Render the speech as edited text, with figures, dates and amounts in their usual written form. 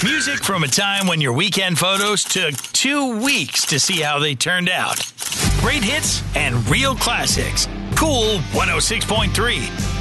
Music from a time when your weekend photos took 2 weeks to see how they turned out. Great hits and real classics. Cool 106.3.